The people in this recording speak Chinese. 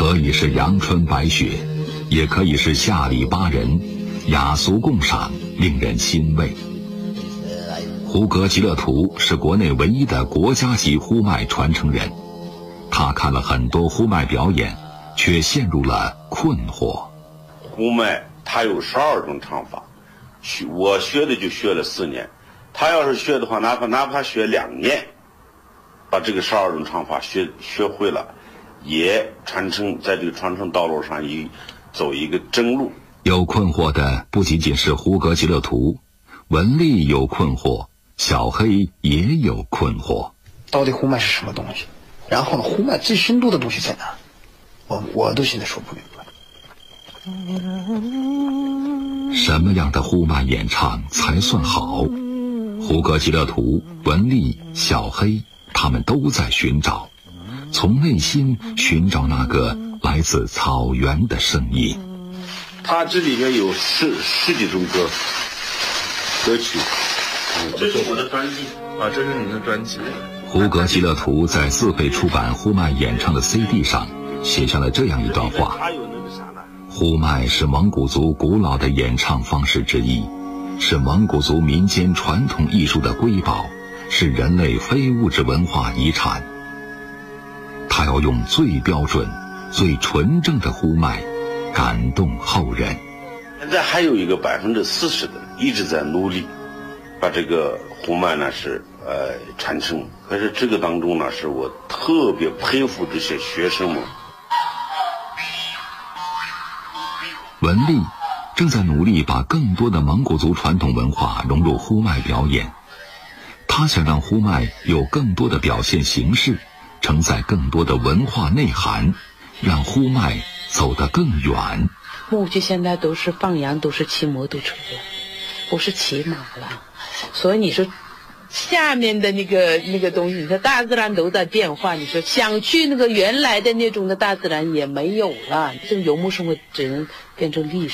可以是阳春白雪，也可以是下里巴人，雅俗共赏，令人欣慰。胡格吉勒图是国内唯一的国家级呼麦传承人，他看了很多呼麦表演，却陷入了困惑。 呼麦它有12种唱法，我学的就学了4年，他要是学的话，哪怕学2年，把这个12种唱法学会了，也在这个传承道路上走一个正路。 有困惑的不仅仅是胡格吉勒图，文丽有困惑，小黑也有困惑。 到底呼麦是什么东西？然后呢，呼麦最深度的东西在哪？我都现在说不明白。 什么样的呼麦演唱才算好？胡格吉勒图、文丽、小黑，他们都在寻找，从内心寻找那个来自草原的声音。 它这里面有十几种歌曲。这是我的专辑啊，这是你的专辑。 胡格吉勒图在自费出版呼麦演唱的 CD 上写下了这样一段话：呼麦是蒙古族古老的演唱方式之一，是蒙古族民间传统艺术的瑰宝，是人类非物质文化遗产。他要用最标准、最纯正的呼麦感动后人。 现在还有一个40%的一直在努力把这个呼麦呢是传承，可是这个当中呢，是我特别佩服这些学生们。 文丽正在努力把更多的蒙古族传统文化融入呼麦表演，他想让呼麦有更多的表现形式，承载更多的文化内涵，让呼麦走得更远。 牧区现在都是放羊，都是骑摩托车了，不是骑马了，所以你说下面的那个东西，你说大自然都在变化，你说想去那个原来的那种的大自然也没有了，这种游牧生活只能变成历史。